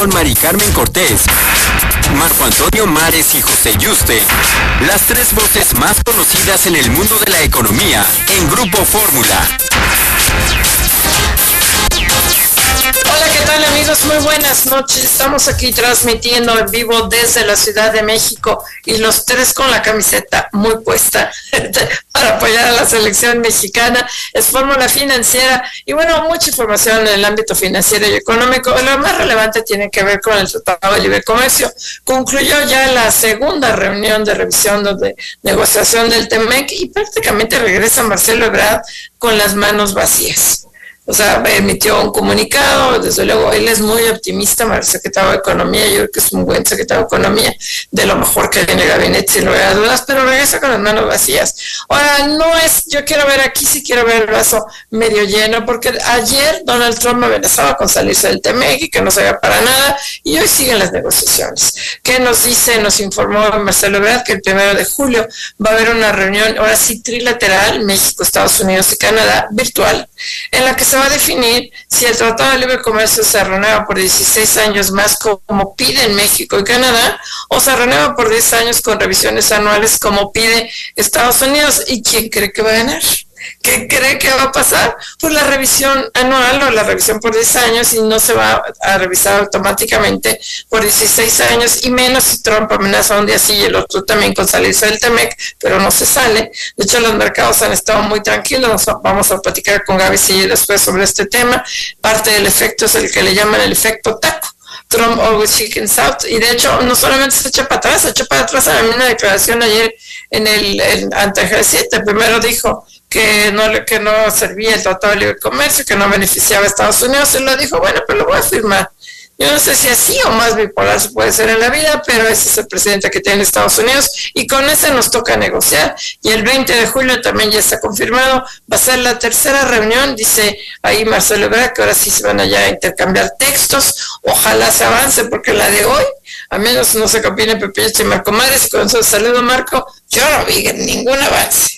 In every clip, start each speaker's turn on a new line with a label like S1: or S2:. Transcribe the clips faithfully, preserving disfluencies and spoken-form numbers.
S1: con Mari Carmen Cortés, Marco Antonio Mares y José Yuste, las tres voces más conocidas en el mundo de la economía, en Grupo Fórmula.
S2: Hola, ¿qué tal, amigos? Muy buenas noches. Estamos aquí transmitiendo en vivo desde la Ciudad de México y los tres con la camiseta muy puesta para apoyar a la selección mexicana. Es Fórmula Financiera y bueno, mucha información en el ámbito financiero y económico. Lo más relevante tiene que ver con el Tratado de Libre Comercio. Concluyó ya la segunda reunión de revisión de negociación del TEMEC y prácticamente regresa Marcelo Ebrard con las manos vacías. O sea, emitió un comunicado, desde luego, él es muy optimista, el secretario de Economía, yo creo que es un buen secretario de Economía, de lo mejor que hay en el gabinete, sin lugar a dudas, pero regresa con las manos vacías. Ahora, no es, yo quiero ver aquí, sí quiero ver el vaso medio lleno, porque ayer Donald Trump me amenazaba con salirse del TEMEC y que no se haga para nada, y hoy siguen las negociaciones. ¿Qué nos dice? Nos informó Marcelo Ebrard que el primero de julio va a haber una reunión, ahora sí trilateral, México, Estados Unidos y Canadá, virtual, en la que se va a definir si el Tratado de Libre Comercio se renueva por dieciséis años más como piden México y Canadá, o se renueva por diez años con revisiones anuales como pide Estados Unidos. ¿Y quién cree que va a ganar? ¿Qué cree que va a pasar? Pues la revisión anual o la revisión por diez años, y no se va a revisar automáticamente por dieciséis años, y menos si Trump amenaza un día sí y el otro también con salirse del TEMEC, pero no se sale. De hecho, los mercados han estado muy tranquilos. Vamos a platicar con Gaby Silly después sobre este tema. Parte del efecto es el que le llaman el efecto taco. Trump always chickens out, y de hecho no solamente se echa para atrás, se echó para atrás a una declaración ayer en el en, ante el G siete. Primero dijo que no, que no servía el Tratado de Libre Comercio, que no beneficiaba a Estados Unidos, y lo dijo, bueno, pero lo voy a firmar. Yo no sé si así o más bipolar se puede ser en la vida, pero ese es el presidente que tiene Estados Unidos, y con ese nos toca negociar. Y el veinte de julio también ya está confirmado, va a ser la tercera reunión, dice ahí Marcelo Ebrard, que ahora sí se van allá a intercambiar textos. Ojalá se avance, porque la de hoy, a menos no sé qué opina Pepe y Marco Mares, y con eso saludo, Marco, yo no vi ningún avance.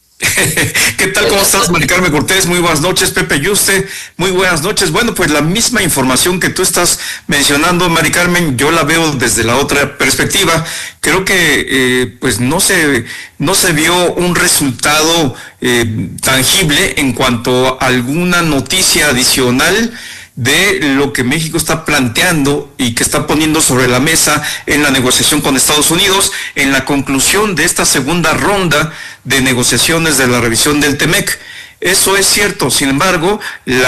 S3: ¿Qué tal? ¿Cómo estás, Mari Carmen Cortés? Muy buenas noches, Pepe Yuste. Muy buenas noches. Bueno, pues la misma información que tú estás mencionando, Mari Carmen, yo la veo desde la otra perspectiva. Creo que eh, pues no se, no se vio un resultado eh, tangible en cuanto a alguna noticia adicional de lo que México está planteando y que está poniendo sobre la mesa en la negociación con Estados Unidos, en la conclusión de esta segunda ronda de negociaciones de la revisión del TEMEC. Eso es cierto. Sin embargo,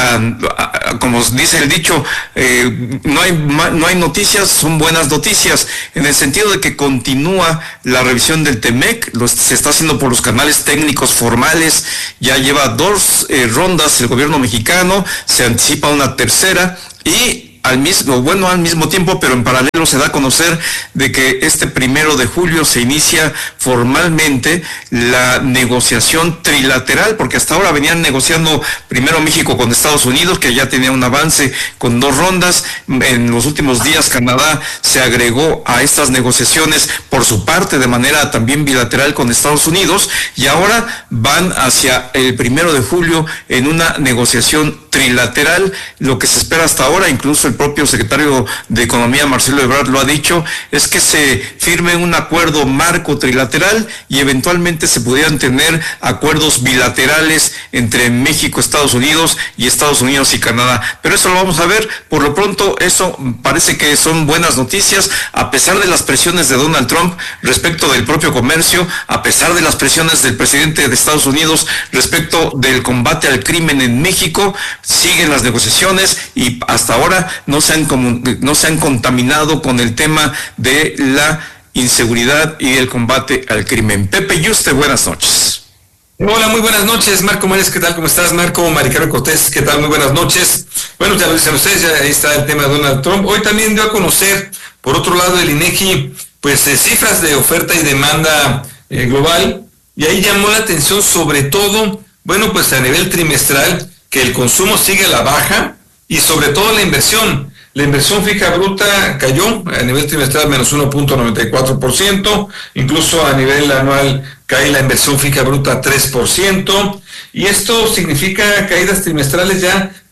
S3: la, como dice el dicho, eh, no hay no hay noticias, son buenas noticias, en el sentido de que continúa la revisión del TEMEC, lo, se está haciendo por los canales técnicos formales, ya lleva dos eh, rondas el gobierno mexicano, se anticipa una tercera, y al mismo, bueno, al mismo tiempo, pero en paralelo se da a conocer de que este primero de julio se inicia formalmente la negociación trilateral, porque hasta ahora venían negociando primero México con Estados Unidos, que ya tenía un avance con dos rondas. En los últimos días Canadá se agregó a estas negociaciones por su parte de manera también bilateral con Estados Unidos, y ahora van hacia el primero de julio en una negociación trilateral. Lo que se espera hasta ahora, incluso el propio secretario de Economía, Marcelo Ebrard, lo ha dicho, es que se firme un acuerdo marco trilateral y eventualmente se pudieran tener acuerdos bilaterales entre México, Estados Unidos y Estados Unidos y Canadá. Pero eso lo vamos a ver. Por lo pronto, eso parece que son buenas noticias, a pesar de las presiones de Donald Trump respecto del propio comercio, a pesar de las presiones del presidente de Estados Unidos respecto del combate al crimen en México. Siguen las negociaciones y hasta ahora no se han, no se han contaminado con el tema de la inseguridad y el combate al crimen. Pepe Yuste, buenas noches.
S4: Hola, muy buenas noches, Marco Mares, ¿qué tal? ¿Cómo estás? Marco, Mari Carmen Cortés, ¿qué tal? Muy buenas noches. Bueno, ya lo dicen ustedes, ya ahí está el tema de Donald Trump. Hoy también dio a conocer, por otro lado, el INEGI, pues eh, cifras de oferta y demanda eh, global, y ahí llamó la atención sobre todo, bueno, pues a nivel trimestral, que el consumo sigue a la baja, y sobre todo la inversión. La inversión fija bruta cayó a nivel trimestral menos uno punto noventa y cuatro por ciento, incluso a nivel anual cae la inversión fija bruta tres por ciento, y esto significa caídas trimestrales ya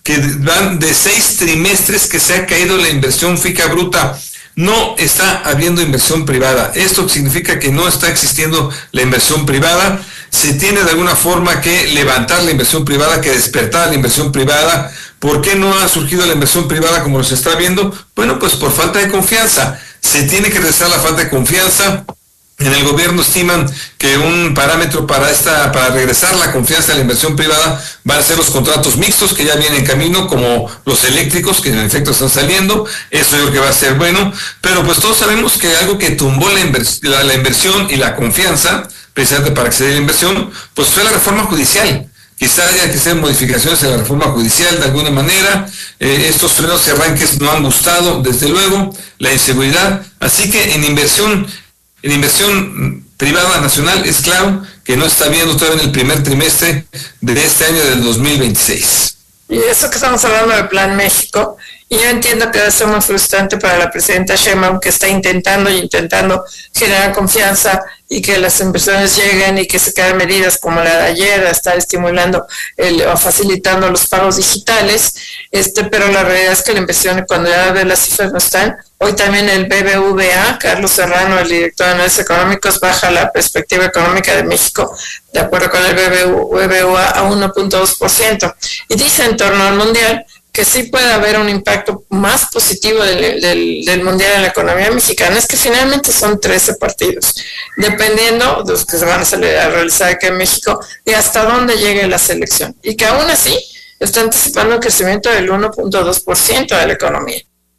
S4: que van de seis trimestres que se ha caído la inversión fija bruta. No está habiendo inversión privada. Esto significa que no está existiendo la inversión privada. Se tiene de alguna forma que levantar la inversión privada, que despertar la inversión privada. ¿Por qué no ha surgido la inversión privada como se está viendo? Bueno, pues por falta de confianza. Se tiene que regresar la falta de confianza. En el gobierno estiman que un parámetro para esta, para regresar la confianza en la inversión privada van a ser los contratos mixtos que ya vienen en camino, como los eléctricos que en efecto están saliendo. Eso yo creo que va a ser bueno, pero pues todos sabemos que algo que tumbó la, invers la, la inversión y la confianza, precisamente para acceder a la inversión, pues fue la reforma judicial. Quizá haya que hacer modificaciones en la reforma judicial de alguna manera. Eh, estos frenos y arranques no han gustado, desde luego, la inseguridad. Así que en inversión En inversión privada nacional es claro que no está viendo todavía en el primer trimestre de este año del dos mil veintiséis.
S2: Y eso que estamos hablando del Plan México, y yo entiendo que debe ser muy frustrante para la presidenta Sheinbaum, que está intentando y intentando generar confianza y que las inversiones lleguen y que se queden medidas como la de ayer, estar estimulando el, o facilitando los pagos digitales, este, pero la realidad es que la inversión, cuando ya ve las cifras no están. Hoy también el B B V A, Carlos Serrano, el director de análisis económicos, baja la perspectiva económica de México, de acuerdo con el B B V A, a uno punto dos por ciento. Y dice en torno al mundial que sí puede haber un impacto más positivo del, del, del mundial en la economía mexicana, es que finalmente son trece partidos, dependiendo de los que se van a, salir a realizar aquí en México y hasta dónde llegue la selección. Y que aún así está anticipando un crecimiento del uno punto dos por ciento de la economía.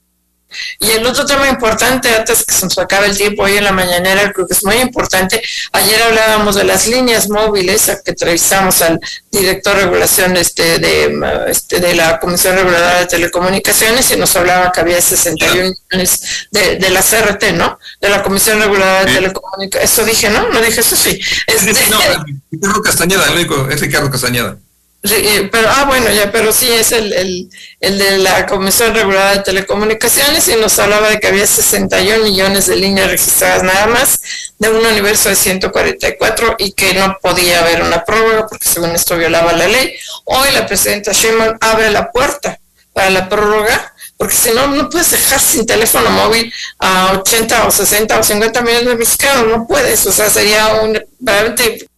S2: Y el otro tema importante, antes que se nos acabe el tiempo, hoy en la mañanera, creo que es muy importante. Ayer hablábamos de las líneas móviles, a que entrevistamos al director de regulación este, de, este, de la Comisión Reguladora de Telecomunicaciones, y nos hablaba que había sesenta y uno millones de, de la C R T, ¿no? De la Comisión Reguladora de sí. Telecomunicaciones. Eso dije, ¿no? No dije eso, sí. Este,
S4: sí, no, Ricardo Castañeda, el único, es Ricardo Castañeda.
S2: Pero, ah, bueno, ya, pero sí es el, el, el de la Comisión Reguladora de Telecomunicaciones, y nos hablaba de que había sesenta y un millones de líneas registradas nada más, de un universo de ciento cuarenta y cuatro, y que no podía haber una prórroga porque según esto violaba la ley. Hoy la presidenta Sheinbaum abre la puerta para la prórroga, porque si no, no puedes dejar sin teléfono móvil a ochenta o sesenta o cincuenta millones de mexicanos, no puedes, o sea, sería un realmente...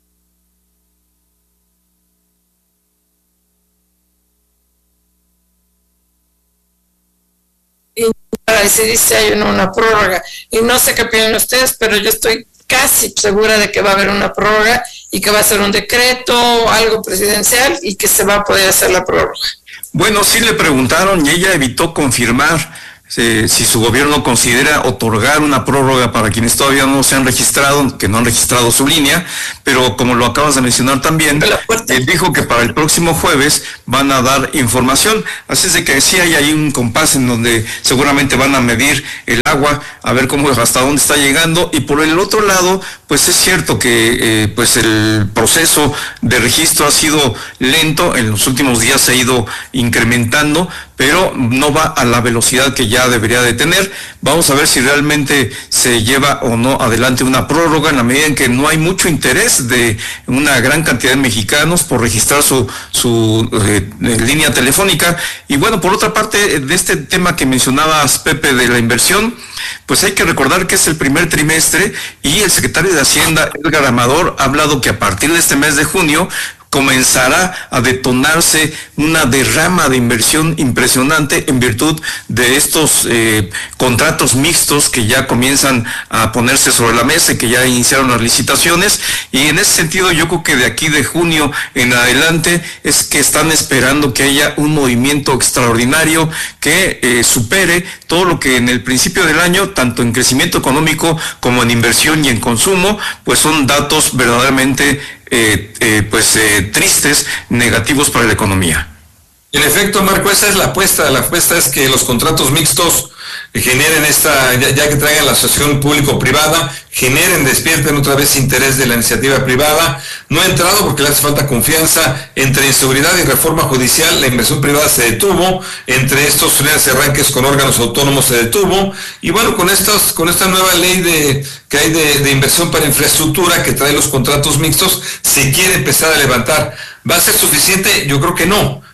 S2: para decidir si hay una, una prórroga. Y no sé qué opinan ustedes, pero yo estoy casi segura de que va a haber una prórroga y que va a ser un decreto, algo presidencial, y que se va a poder hacer la prórroga.
S3: Bueno, sí le preguntaron y ella evitó confirmar eh, si su gobierno considera otorgar una prórroga para quienes todavía no se han registrado, que no han registrado su línea, pero como lo acabas de mencionar también, él dijo que para el próximo jueves van a dar información, así es de que sí hay ahí un compás en donde seguramente van a medir el agua, a ver cómo, hasta dónde está llegando. Y por el otro lado, pues es cierto que eh, pues el proceso de registro ha sido lento, en los últimos días se ha ido incrementando, pero no va a la velocidad que ya debería de tener. Vamos a ver si realmente se lleva o no adelante una prórroga, en la medida en que no hay mucho interés de una gran cantidad de mexicanos por registrar su, su eh, línea telefónica. Y bueno, por otra parte, de este tema que mencionabas, Pepe, de la inversión, pues hay que recordar que es el primer trimestre y el secretario de Hacienda, Edgar Amador, ha hablado que a partir de este mes de junio comenzará a detonarse una derrama de inversión impresionante en virtud de estos eh, contratos mixtos que ya comienzan a ponerse sobre la mesa y que ya iniciaron las licitaciones. Y en ese sentido yo creo que de aquí de junio en adelante es que están esperando que haya un movimiento extraordinario que eh, supere todo lo que en el principio del año, tanto en crecimiento económico como en inversión y en consumo, pues son datos verdaderamente Eh, eh, pues eh, tristes, negativos para la economía.
S4: En efecto, Marco, esa es la apuesta. La apuesta es que los contratos mixtos generen esta, ya, ya que traigan la asociación público-privada, generen, despierten otra vez interés de la iniciativa privada. No ha entrado porque le hace falta confianza. Entre inseguridad y reforma judicial, la inversión privada se detuvo. Entre estos frenos y arranques con órganos autónomos se detuvo. Y bueno, con estos, con esta nueva ley de que hay de, de inversión para infraestructura que trae los contratos mixtos, se quiere empezar a levantar. ¿Va a ser suficiente? Yo creo que no.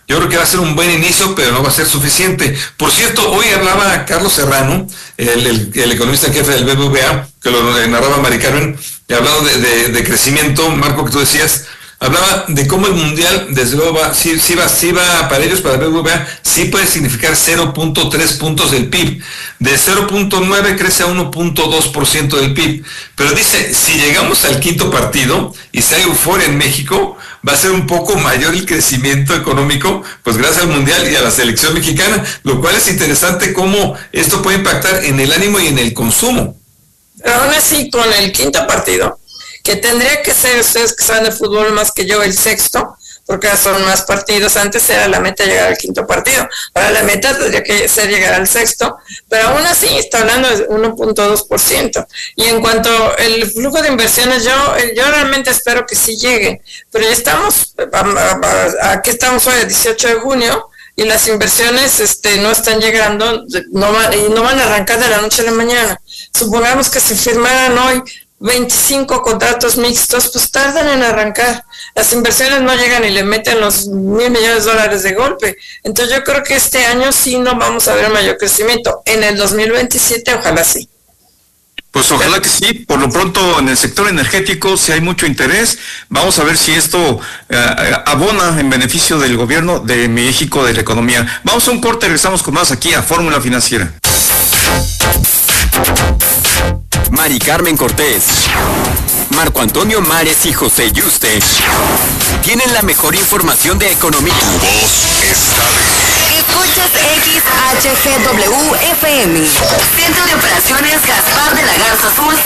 S4: yo creo que va a ser un buen inicio, pero no va a ser suficiente. Por cierto, hoy hablaba Carlos Serrano, el, el, el economista en jefe del B B V A, que lo narraba Mari Carmen, y hablado de, de, de crecimiento, Marco, que tú decías, hablaba de cómo el mundial, desde luego, va, sí, sí, va, sí va para ellos, para el B B V A, sí puede significar cero punto tres puntos del P I B. De cero punto nueve crece a uno punto dos por ciento del P I B. Pero dice, si llegamos al quinto partido y si hay euforia en México, va a ser un poco mayor el crecimiento económico, pues gracias al mundial y a la selección mexicana, lo cual es interesante cómo esto puede impactar en el ánimo y en el consumo.
S2: Pero aún así, con el quinto partido, que tendría que ser, ustedes que saben de fútbol más que yo, el sexto, porque ahora son más partidos. Antes era la meta llegar al quinto partido, ahora la meta tendría que ser llegar al sexto, pero aún así está hablando de uno punto dos por ciento. Y en cuanto al flujo de inversiones, yo yo realmente espero que sí lleguen, pero ya estamos, aquí estamos hoy, el dieciocho de junio, y las inversiones este no están llegando, no van, y no van a arrancar de la noche a la mañana. Supongamos que se firmaran hoy veinticinco contratos mixtos, pues tardan en arrancar. Las inversiones no llegan y le meten los mil millones de dólares de golpe. Entonces yo creo que este año sí no vamos a ver mayor crecimiento. En el dos mil veintisiete ojalá sí.
S3: Pues ojalá que sí. Por lo pronto en el sector energético si hay mucho interés. Vamos a ver si esto eh, abona en beneficio del gobierno de México, de la economía. Vamos a un corte, regresamos con más aquí a Fórmula Financiera.
S1: Mari Carmen Cortés, Marco Antonio Mares y José Yuste tienen la mejor información de economía.
S5: Tu voz está de...
S6: Escuchas X H G W F M, Centro de Operaciones Gaspar de la Garza Azul.